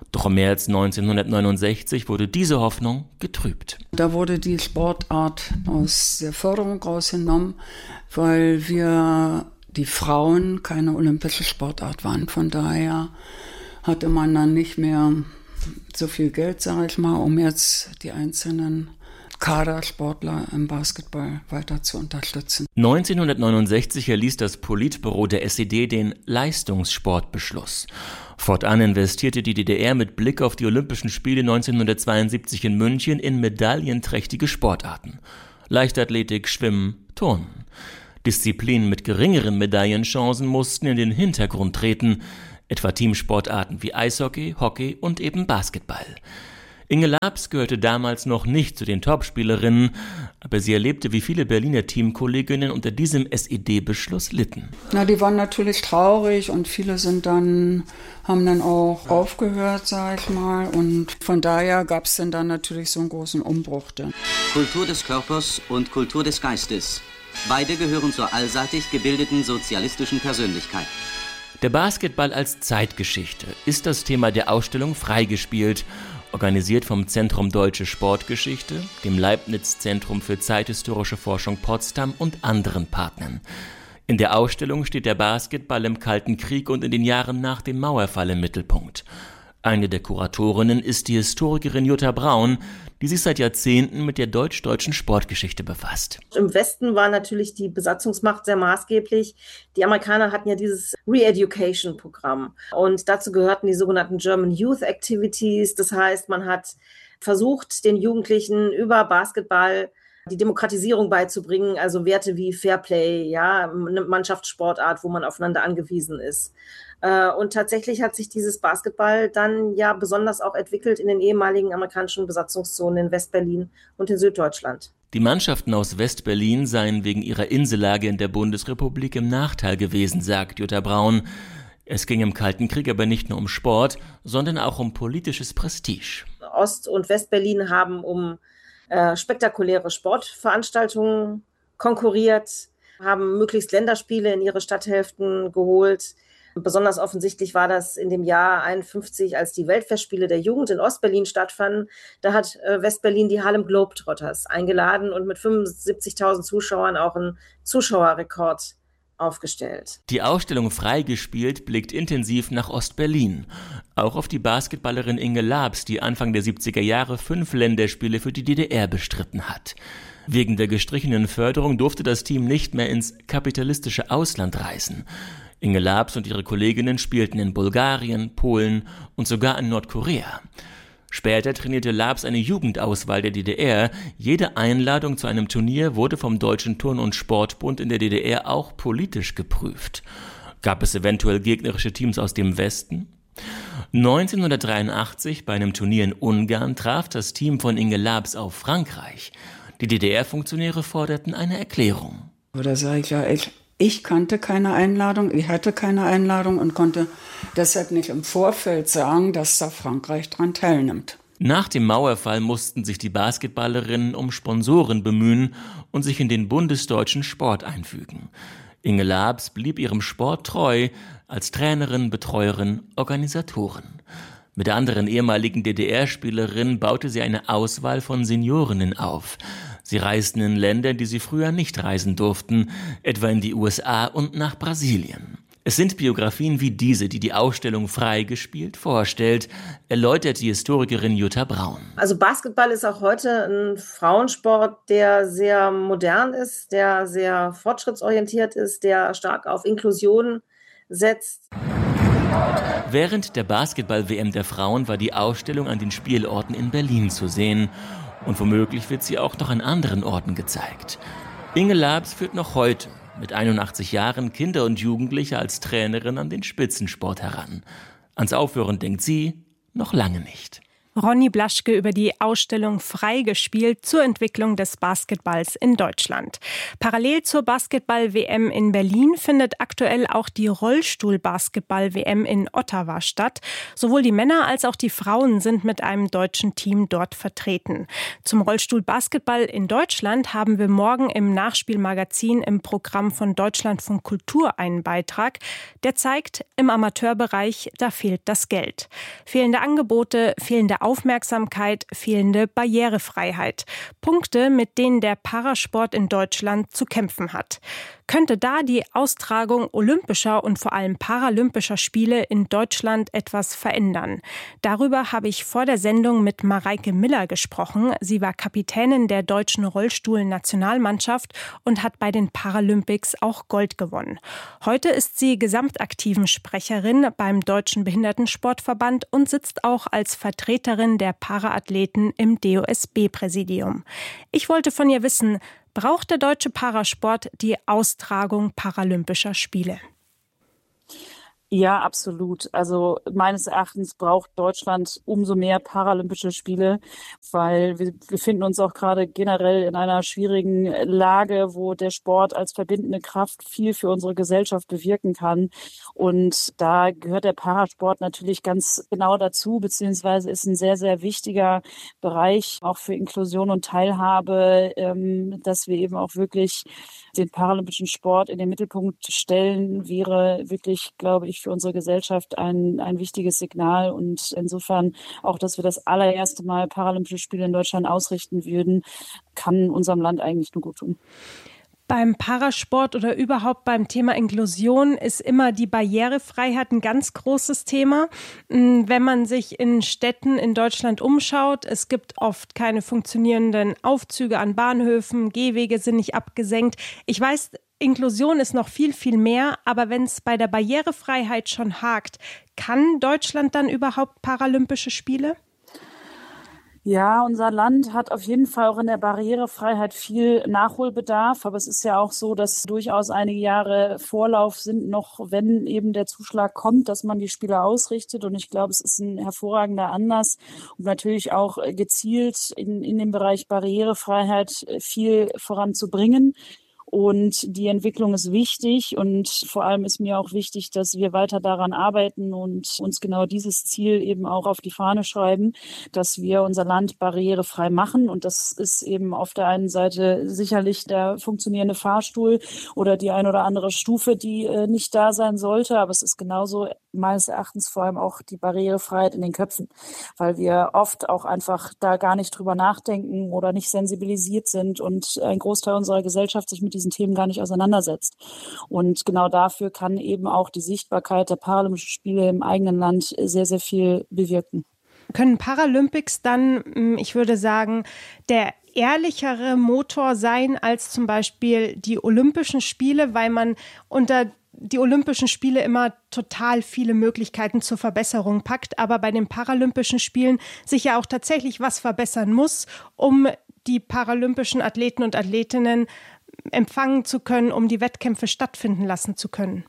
Doch im März neunzehnhundertneunundsechzig wurde diese Hoffnung getrübt. Da wurde die Sportart aus der Förderung rausgenommen, weil wir die Frauen keine olympische Sportart waren. Von daher hatte man dann nicht mehr so viel Geld, sage ich mal, um jetzt die einzelnen Kadersportler im Basketball weiter zu unterstützen. neunzehnhundertneunundsechzig erließ das Politbüro der S E D den Leistungssportbeschluss. Fortan investierte die D D R mit Blick auf die Olympischen Spiele neunzehnhundertzweiundsiebzig in München in medaillenträchtige Sportarten. Leichtathletik, Schwimmen, Turnen. Disziplinen mit geringeren Medaillenchancen mussten in den Hintergrund treten, etwa Teamsportarten wie Eishockey, Hockey und eben Basketball. Inge Labs gehörte damals noch nicht zu den Topspielerinnen, aber sie erlebte, wie viele Berliner Teamkolleginnen unter diesem S E D-Beschluss litten. Na, die waren natürlich traurig und viele sind dann, haben dann auch aufgehört, sag ich mal. Und von daher gab es dann, dann natürlich so einen großen Umbruch. Dann. Kultur des Körpers und Kultur des Geistes. Beide gehören zur allseitig gebildeten sozialistischen Persönlichkeit. Der Basketball als Zeitgeschichte ist das Thema der Ausstellung Freigespielt, organisiert vom Zentrum Deutsche Sportgeschichte, dem Leibniz-Zentrum für zeithistorische Forschung Potsdam und anderen Partnern. In der Ausstellung steht der Basketball im Kalten Krieg und in den Jahren nach dem Mauerfall im Mittelpunkt. Eine der Kuratorinnen ist die Historikerin Jutta Braun, die sich seit Jahrzehnten mit der deutsch-deutschen Sportgeschichte befasst. Im Westen war natürlich die Besatzungsmacht sehr maßgeblich. Die Amerikaner hatten ja dieses Re-Education-Programm und dazu gehörten die sogenannten German Youth Activities. Das heißt, man hat versucht, den Jugendlichen über Basketball die Demokratisierung beizubringen, also Werte wie Fairplay, ja, eine Mannschaftssportart, wo man aufeinander angewiesen ist. Und tatsächlich hat sich dieses Basketball dann ja besonders auch entwickelt in den ehemaligen amerikanischen Besatzungszonen in Westberlin und in Süddeutschland. Die Mannschaften aus Westberlin seien wegen ihrer Insellage in der Bundesrepublik im Nachteil gewesen, sagt Jutta Braun. Es ging im Kalten Krieg aber nicht nur um Sport, sondern auch um politisches Prestige. Ost- und Westberlin haben um äh, spektakuläre Sportveranstaltungen konkurriert, haben möglichst Länderspiele in ihre Stadthälften geholt. Besonders offensichtlich war das in dem Jahr einundfünfzig, als die Weltfestspiele der Jugend in Ostberlin stattfanden. Da hat äh, Westberlin die Harlem Globetrotters eingeladen und mit fünfundsiebzigtausend Zuschauern auch einen Zuschauerrekord aufgestellt. Die Ausstellung Freigespielt blickt intensiv nach Ostberlin. Auch auf die Basketballerin Inge Labs, die Anfang der siebziger Jahre fünf Länderspiele für die D D R bestritten hat. Wegen der gestrichenen Förderung durfte das Team nicht mehr ins kapitalistische Ausland reisen. Inge Labs und ihre Kolleginnen spielten in Bulgarien, Polen und sogar in Nordkorea. Später trainierte Labs eine Jugendauswahl der D D R. Jede Einladung zu einem Turnier wurde vom Deutschen Turn- und Sportbund in der D D R auch politisch geprüft. Gab es eventuell gegnerische Teams aus dem Westen? neunzehnhundertdreiundachtzig bei einem Turnier in Ungarn traf das Team von Inge Labs auf Frankreich. Die D D R-Funktionäre forderten eine Erklärung. Da sage ich ja, ich, ich kannte keine Einladung, ich hatte keine Einladung und konnte deshalb nicht im Vorfeld sagen, dass da Frankreich dran teilnimmt. Nach dem Mauerfall mussten sich die Basketballerinnen um Sponsoren bemühen und sich in den bundesdeutschen Sport einfügen. Inge Labs blieb ihrem Sport treu als Trainerin, Betreuerin, Organisatorin. Mit der anderen ehemaligen D D R-Spielerin baute sie eine Auswahl von Seniorinnen auf. Sie reisten in Länder, die sie früher nicht reisen durften, etwa in die U S A und nach Brasilien. Es sind Biografien wie diese, die die Ausstellung Freigespielt vorstellt, erläutert die Historikerin Jutta Braun. Also Basketball ist auch heute ein Frauensport, der sehr modern ist, der sehr fortschrittsorientiert ist, der stark auf Inklusion setzt. Während der Basketball-W M der Frauen war die Ausstellung an den Spielorten in Berlin zu sehen. Und womöglich wird sie auch noch an anderen Orten gezeigt. Inge Labs führt noch heute mit einundachtzig Jahren Kinder und Jugendliche als Trainerin an den Spitzensport heran. Ans Aufhören denkt sie noch lange nicht. Ronny Blaschke über die Ausstellung Freigespielt zur Entwicklung des Basketballs in Deutschland. Parallel zur Basketball-W M in Berlin findet aktuell auch die Rollstuhl-Basketball-W M in Ottawa statt. Sowohl die Männer als auch die Frauen sind mit einem deutschen Team dort vertreten. Zum Rollstuhl-Basketball in Deutschland haben wir morgen im Nachspielmagazin im Programm von Deutschlandfunk Kultur einen Beitrag, der zeigt, im Amateurbereich, da fehlt das Geld. Fehlende Angebote, fehlende Aufmerksamkeit, fehlende Barrierefreiheit. Punkte, mit denen der Parasport in Deutschland zu kämpfen hat. Könnte da die Austragung olympischer und vor allem paralympischer Spiele in Deutschland etwas verändern? Darüber habe ich vor der Sendung mit Mareike Miller gesprochen. Sie war Kapitänin der deutschen Rollstuhl-Nationalmannschaft und hat bei den Paralympics auch Gold gewonnen. Heute ist sie gesamtaktiven Sprecherin beim Deutschen Behindertensportverband und sitzt auch als Vertreterin der Paraathleten im D O S B-Präsidium. Ich wollte von ihr wissen, braucht der deutsche Parasport die Austragung paralympischer Spiele? Ja, absolut. Also meines Erachtens braucht Deutschland umso mehr Paralympische Spiele, weil wir befinden uns auch gerade generell in einer schwierigen Lage, wo der Sport als verbindende Kraft viel für unsere Gesellschaft bewirken kann. Und da gehört der Parasport natürlich ganz genau dazu, beziehungsweise ist ein sehr, sehr wichtiger Bereich auch für Inklusion und Teilhabe, ähm, dass wir eben auch wirklich den paralympischen Sport in den Mittelpunkt stellen, wäre wirklich, glaube ich, für unsere Gesellschaft ein, ein wichtiges Signal. Und insofern auch, dass wir das allererste Mal Paralympische Spiele in Deutschland ausrichten würden, kann unserem Land eigentlich nur gut tun. Beim Parasport oder überhaupt beim Thema Inklusion ist immer die Barrierefreiheit ein ganz großes Thema. Wenn man sich in Städten in Deutschland umschaut, es gibt oft keine funktionierenden Aufzüge an Bahnhöfen, Gehwege sind nicht abgesenkt. Ich weiß, Inklusion ist noch viel, viel mehr, aber wenn es bei der Barrierefreiheit schon hakt, kann Deutschland dann überhaupt Paralympische Spiele? Ja, unser Land hat auf jeden Fall auch in der Barrierefreiheit viel Nachholbedarf. Aber es ist ja auch so, dass durchaus einige Jahre Vorlauf sind, noch wenn eben der Zuschlag kommt, dass man die Spiele ausrichtet. Und ich glaube, es ist ein hervorragender Anlass, um natürlich auch gezielt in, in dem Bereich Barrierefreiheit viel voranzubringen. Und die Entwicklung ist wichtig und vor allem ist mir auch wichtig, dass wir weiter daran arbeiten und uns genau dieses Ziel eben auch auf die Fahne schreiben, dass wir unser Land barrierefrei machen. Und das ist eben auf der einen Seite sicherlich der funktionierende Fahrstuhl oder die ein oder andere Stufe, die äh, nicht da sein sollte. Aber es ist genauso meines Erachtens vor allem auch die Barrierefreiheit in den Köpfen, weil wir oft auch einfach da gar nicht drüber nachdenken oder nicht sensibilisiert sind und ein Großteil unserer Gesellschaft sich mit diesen Themen gar nicht auseinandersetzt. Und genau dafür kann eben auch die Sichtbarkeit der Paralympischen Spiele im eigenen Land sehr, sehr viel bewirken. Können Paralympics dann, ich würde sagen, der ehrlichere Motor sein als zum Beispiel die Olympischen Spiele, weil man unter die Olympischen Spiele immer total viele Möglichkeiten zur Verbesserung packt, aber bei den Paralympischen Spielen sich ja auch tatsächlich was verbessern muss, um die paralympischen Athleten und Athletinnen empfangen zu können, um die Wettkämpfe stattfinden lassen zu können?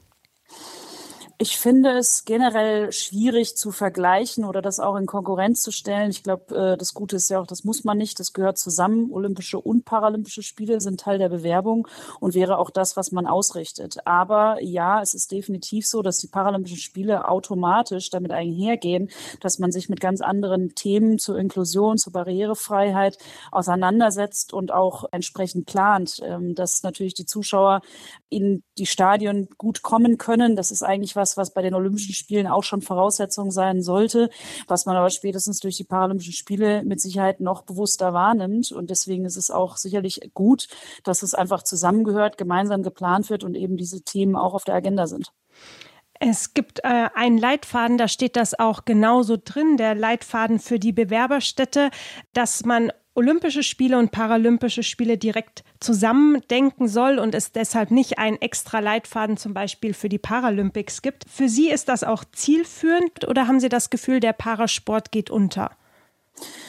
Ich finde es generell schwierig zu vergleichen oder das auch in Konkurrenz zu stellen. Ich glaube, das Gute ist ja auch, das muss man nicht. Das gehört zusammen. Olympische und Paralympische Spiele sind Teil der Bewerbung und wäre auch das, was man ausrichtet. Aber ja, es ist definitiv so, dass die Paralympischen Spiele automatisch damit einhergehen, dass man sich mit ganz anderen Themen zur Inklusion, zur Barrierefreiheit auseinandersetzt und auch entsprechend plant, dass natürlich die Zuschauer in die Stadien gut kommen können. Das ist eigentlich was, was bei den Olympischen Spielen auch schon Voraussetzung sein sollte, was man aber spätestens durch die Paralympischen Spiele mit Sicherheit noch bewusster wahrnimmt. Und deswegen ist es auch sicherlich gut, dass es einfach zusammengehört, gemeinsam geplant wird und eben diese Themen auch auf der Agenda sind. Es gibt äh, einen Leitfaden, da steht das auch genauso drin, der Leitfaden für die Bewerberstädte, dass man Olympische Spiele und Paralympische Spiele direkt zusammen denken soll und es deshalb nicht einen extra Leitfaden zum Beispiel für die Paralympics gibt. Für Sie ist das auch zielführend oder haben Sie das Gefühl, der Parasport geht unter?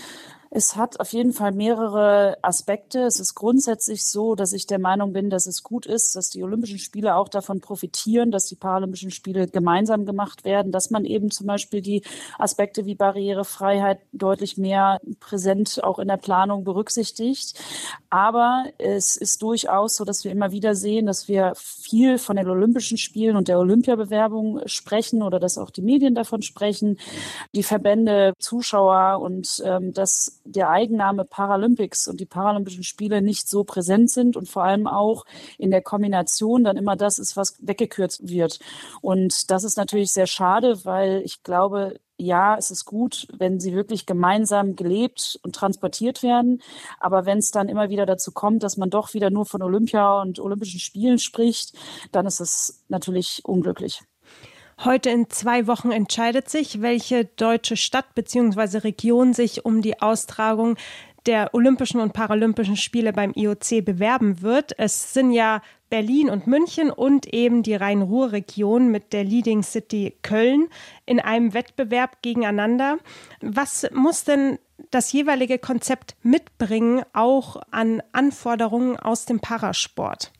Es hat auf jeden Fall mehrere Aspekte. Es ist grundsätzlich so, dass ich der Meinung bin, dass es gut ist, dass die Olympischen Spiele auch davon profitieren, dass die Paralympischen Spiele gemeinsam gemacht werden, dass man eben zum Beispiel die Aspekte wie Barrierefreiheit deutlich mehr präsent auch in der Planung berücksichtigt. Aber es ist durchaus so, dass wir immer wieder sehen, dass wir viel von den Olympischen Spielen und der Olympiabewerbung sprechen oder dass auch die Medien davon sprechen, die Verbände, Zuschauer und ähm, dass der Eigenname Paralympics und die Paralympischen Spiele nicht so präsent sind und vor allem auch in der Kombination dann immer das ist, was weggekürzt wird. Und das ist natürlich sehr schade, weil ich glaube, ja, es ist gut, wenn sie wirklich gemeinsam gelebt und transportiert werden. Aber wenn es dann immer wieder dazu kommt, dass man doch wieder nur von Olympia und Olympischen Spielen spricht, dann ist es natürlich unglücklich. Heute in zwei Wochen entscheidet sich, welche deutsche Stadt bzw. Region sich um die Austragung der Olympischen und Paralympischen Spiele beim I O C bewerben wird. Es sind ja Berlin und München und eben die Rhein-Ruhr-Region mit der Leading City Köln in einem Wettbewerb gegeneinander. Was muss denn das jeweilige Konzept mitbringen, auch an Anforderungen aus dem Parasport?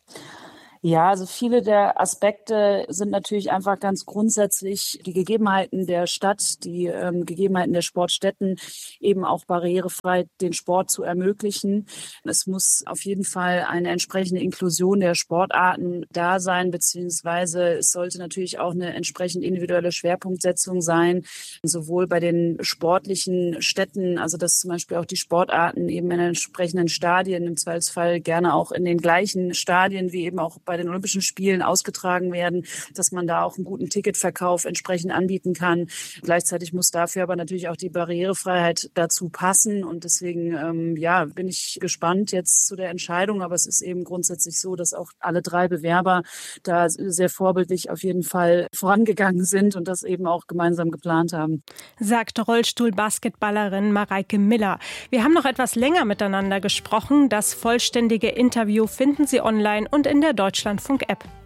Ja, also viele der Aspekte sind natürlich einfach ganz grundsätzlich die Gegebenheiten der Stadt, die ähm, Gegebenheiten der Sportstätten, eben auch barrierefrei den Sport zu ermöglichen. Es muss auf jeden Fall eine entsprechende Inklusion der Sportarten da sein, beziehungsweise es sollte natürlich auch eine entsprechend individuelle Schwerpunktsetzung sein, sowohl bei den sportlichen Städten, also dass zum Beispiel auch die Sportarten eben in entsprechenden Stadien, im Zweifelsfall gerne auch in den gleichen Stadien wie eben auch bei den Olympischen Spielen ausgetragen werden, dass man da auch einen guten Ticketverkauf entsprechend anbieten kann. Gleichzeitig muss dafür aber natürlich auch die Barrierefreiheit dazu passen und deswegen ähm, ja, bin ich gespannt jetzt zu der Entscheidung, aber es ist eben grundsätzlich so, dass auch alle drei Bewerber da sehr vorbildlich auf jeden Fall vorangegangen sind und das eben auch gemeinsam geplant haben. Sagt Rollstuhl-Basketballerin Mareike Miller. Wir haben noch etwas länger miteinander gesprochen. Das vollständige Interview finden Sie online und in der Deutschlandfunk-App.